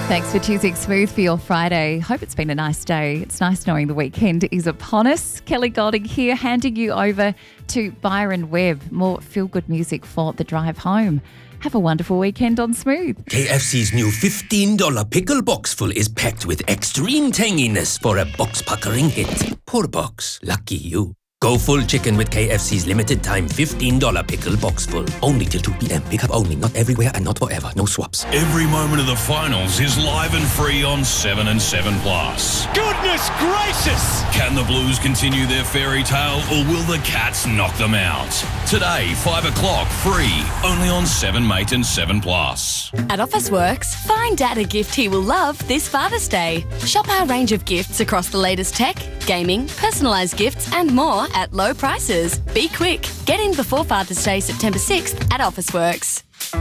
Thanks for choosing Smooth for your Friday. Hope it's been a nice day. It's nice knowing the weekend is upon us. Kelly Golding here, handing you over to Byron Webb. More feel-good music for the drive home. Have a wonderful weekend on Smooth. KFC's new $15 pickle box full is packed with extreme tanginess for a box-puckering hit. Poor box. Lucky you. Go full chicken with KFC's limited time $15 pickle box full. Only till 2 p.m. Pick up only. Not everywhere and not forever. No swaps. Every moment of the finals is live and free on 7 and 7 Plus. Goodness gracious! Can the Blues continue their fairy tale or will the Cats knock them out? Today, 5 o'clock, free. Only on 7 Mate and 7 Plus. At Officeworks, find Dad a gift he will love this Father's Day. Shop our range of gifts across the latest tech, gaming, personalised gifts and more at low prices. Be quick. Get in before Father's Day, September 6th at Officeworks.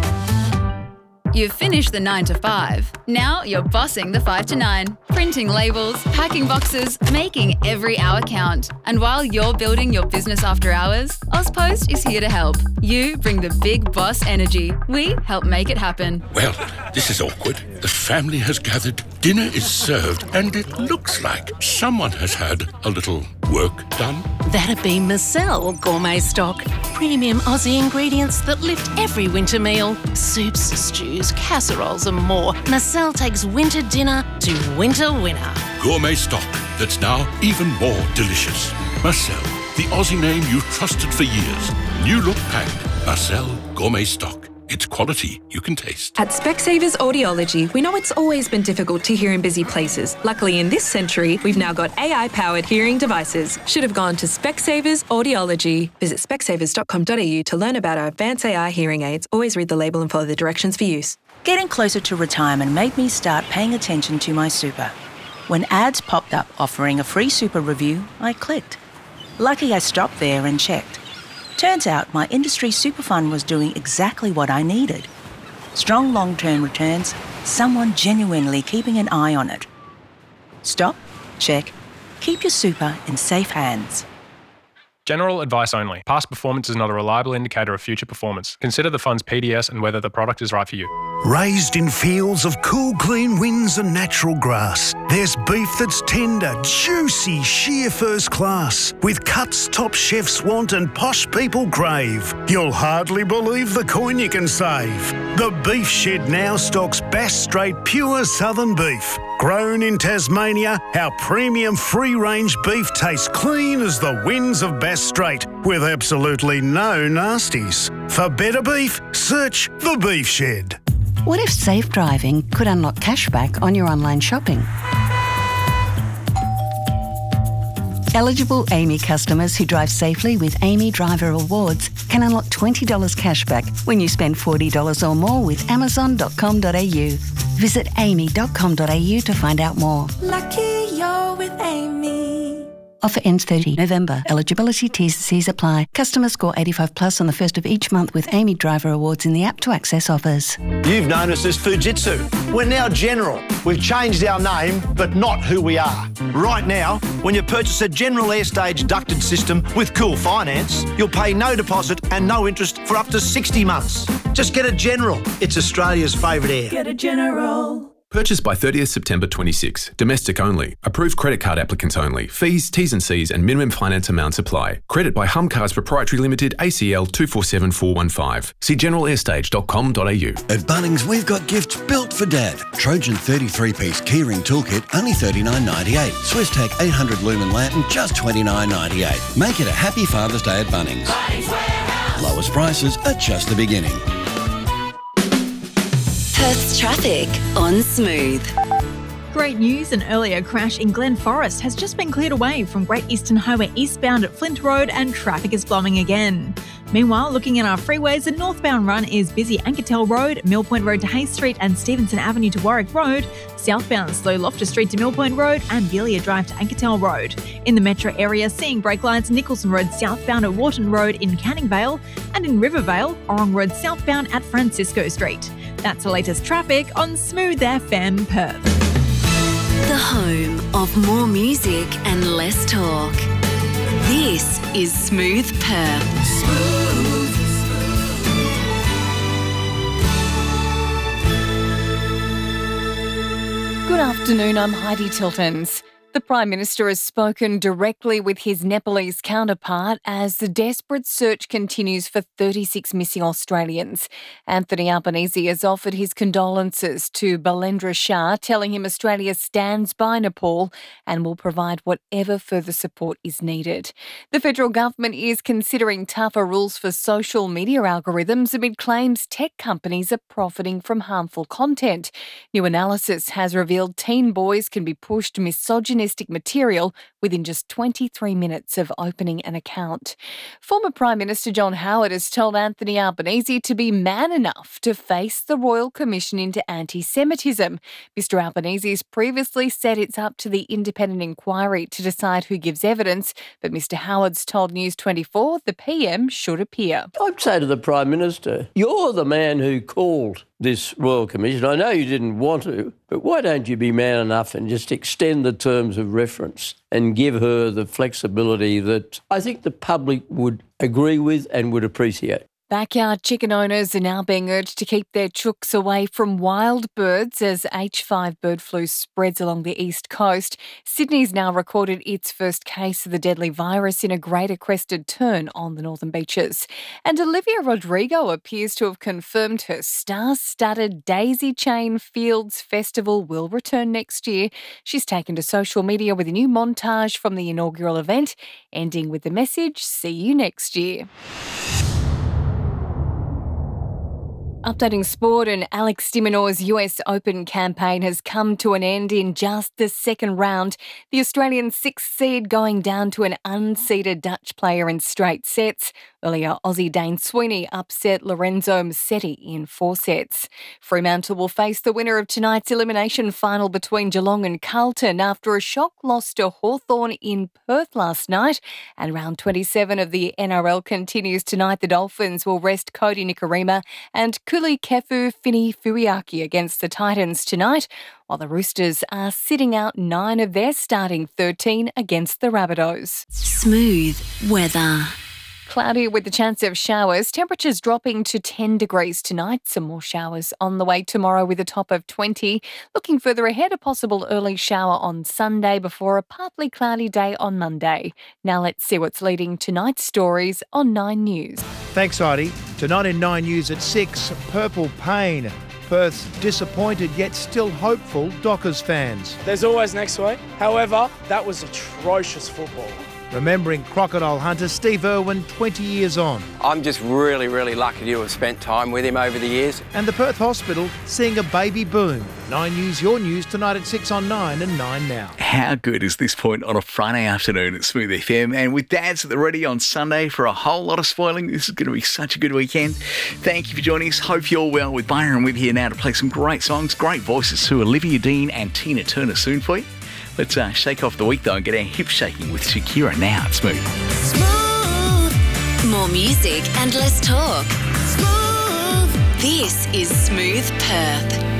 You've finished the 9 to 5. Now you're bossing the 5 to 9. Printing labels, packing boxes, making every hour count. And while you're building your business after hours, Ozpost is here to help. You bring the big boss energy. We help make it happen. Well, this is awkward. The family has gathered, dinner is served, and it looks like someone has had a little work done. That'd be Marcel Gourmet Stock. Premium Aussie ingredients that lift every winter meal. Soups, stews, casseroles and more. Marcel takes winter dinner to winter winner. Gourmet stock that's now even more delicious. Marcel, the Aussie name you've trusted for years. New look packed. Marcel Gourmet Stock. It's quality you can taste. At Specsavers Audiology, we know it's always been difficult to hear in busy places. Luckily, in this century, we've now got AI-powered hearing devices. Should have gone to Specsavers Audiology. Visit specsavers.com.au to learn about our advanced AI hearing aids. Always read the label and follow the directions for use. Getting closer to retirement made me start paying attention to my super. When ads popped up offering a free super review, I clicked. Lucky I stopped there and checked. Turns out my industry super fund was doing exactly what I needed. Strong long-term returns, someone genuinely keeping an eye on it. Stop, check, keep your super in safe hands. General advice only. Past performance is not a reliable indicator of future performance. Consider the fund's PDS and whether the product is right for you. Raised in fields of cool, clean winds and natural grass, there's beef that's tender, juicy, sheer first class, with cuts top chefs want and posh people crave. You'll hardly believe the coin you can save. The Beef Shed now stocks Bass Strait pure southern beef. Grown in Tasmania, our premium free-range beef tastes clean as the winds of Bass Strait, with absolutely no nasties. For better beef, search The Beef Shed. What if safe driving could unlock cashback on your online shopping? Eligible AAMI customers who drive safely with AAMI Driver Awards can unlock $20 cashback when you spend $40 or more with Amazon.com.au. Visit aami.com.au to find out more. Lucky you're with AAMI. Offer ends 30 November. Eligibility T&Cs apply. Customers score 85 plus on the first of each month with AAMI Driver Awards in the app to access offers. You've known us as Fujitsu. We're now General. We've changed our name, but not who we are. Right now, when you purchase a General Airstage ducted system with Cool Finance, you'll pay no deposit and no interest for up to 60 months. Just get a General. It's Australia's favourite air. Get a General. Purchased by 30th September 26. Domestic only. Approved credit card applicants only. Fees, T's and C's and minimum finance amounts apply. Credit by Humcars Proprietary Limited, ACL 247415. See generalairstage.com.au. At Bunnings, we've got gifts built for Dad. Trojan 33-piece keyring toolkit, only $39.98. SwissTech 800 lumen lantern, just $29.98. Make it a happy Father's Day at Bunnings. Lowest prices are just the beginning. Perth's traffic on Smooth. Great news, an earlier crash in Glen Forest has just been cleared away from Great Eastern Highway eastbound at Flint Road and traffic is flowing again. Meanwhile, looking at our freeways, the northbound run is busy Anketel Road, Millpoint Road to Hayes Street and Stevenson Avenue to Warwick Road, southbound slow Loftus Street to Millpoint Road and Belia Drive to Anketel Road. In the metro area, seeing brake lights Nicholson Road southbound at Wharton Road in Canning Vale and in Rivervale, Orong Road southbound at Francisco Street. That's the latest traffic on Smooth FM Perth. The home of more music and less talk. This is Smooth Perth. Smooth. afternoon, I'm Heidi Tiltons. The Prime Minister has spoken directly with his Nepalese counterpart as the desperate search continues for 36 missing Australians. Anthony Albanese has offered his condolences to Balendra Shah, telling him Australia stands by Nepal and will provide whatever further support is needed. The federal government is considering tougher rules for social media algorithms amid claims tech companies are profiting from harmful content. New analysis has revealed teen boys can be pushed misogynistic material within just 23 minutes of opening an account. Former Prime Minister John Howard has told Anthony Albanese to be man enough to face the Royal Commission into anti-Semitism. Mr Albanese has previously said it's up to the independent inquiry to decide who gives evidence, but Mr Howard's told News 24 the PM should appear. I'd say to the Prime Minister, you're the man who called this Royal Commission. I know you didn't want to, but why don't you be man enough and just extend the terms of reference and give her the flexibility that I think the public would agree with and would appreciate? Backyard chicken owners are now being urged to keep their chooks away from wild birds as H5 bird flu spreads along the east coast. Sydney's now recorded its first case of the deadly virus in a greater crested tern on the northern beaches. And Olivia Rodrigo appears to have confirmed her star-studded Daisy Chain Fields Festival will return next year. She's taken to social media with a new montage from the inaugural event, ending with the message, "See you next year." Updating sport, and Alex de Minaur's US Open campaign has come to an end in just the second round. The Australian sixth seed going down to an unseeded Dutch player in straight sets. Earlier, Aussie Dane Sweeney upset Lorenzo Musetti in 4 sets. Fremantle will face the winner of tonight's elimination final between Geelong and Carlton after a shock loss to Hawthorn in Perth last night. And round 27 of the NRL continues tonight. The Dolphins will rest Cody Nikorima and Kuli Kefu Fini Fuiaki against the Titans tonight, while the Roosters are sitting out 9 of their starting 13 against the Rabbitohs. Smooth weather. Cloudy with the chance of showers. Temperatures dropping to 10 degrees tonight. Some more showers on the way tomorrow with a top of 20. Looking further ahead, a possible early shower on Sunday before a partly cloudy day on Monday. Now let's see what's leading tonight's stories on 9 News. Thanks, Heidi. Tonight in 9 News at 6, Purple Pain. Perth's disappointed yet still hopeful Dockers fans. There's always next week. However, that was atrocious football. Remembering crocodile hunter Steve Irwin 20 years on. I'm just really lucky to have spent time with him over the years. And the Perth Hospital seeing a baby boom. 9 News, your news tonight at 6 on 9 and 9 now. How good is this point on a Friday afternoon at Smooth FM? And with Dads at the ready on Sunday for a whole lot of spoiling, this is going to be such a good weekend. Thank you for joining us. Hope you're well. With Byron Webb here now to play some great songs, great voices to Olivia Dean and Tina Turner soon for you. Let's shake off the week though and get our hips shaking with Shakira now at Smooth. Smooth. More music and less talk. Smooth. This is Smooth Perth.